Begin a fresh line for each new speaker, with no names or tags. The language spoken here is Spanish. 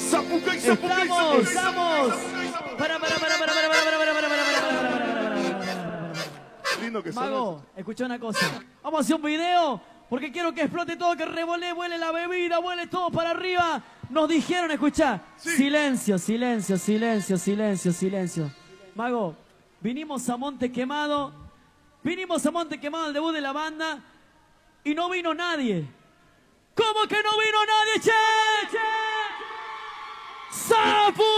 Estamos.
Lindo que
Mago, escucha una cosa. Vamos a hacer un video porque quiero que explote todo, que revole, vuele la bebida, vuele todo para arriba. Nos dijeron, escuchá,
sí.
Silencio, silencio, silencio, silencio, silencio. Mago, vinimos a Monte Quemado al debut de la banda y no vino nadie. ¿Cómo que no vino nadie, che? ¡Sapu!